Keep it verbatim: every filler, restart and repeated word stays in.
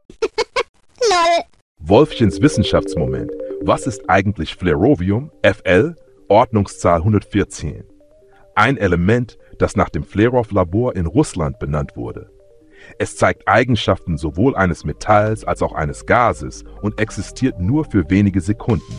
Lol. Wolfchens Wissenschaftsmoment. Was ist eigentlich Flerovium? F L, Ordnungszahl hundertvierzehn. Ein Element, das nach dem Flerov-Labor in Russland benannt wurde. Es zeigt Eigenschaften sowohl eines Metalls als auch eines Gases und existiert nur für wenige Sekunden.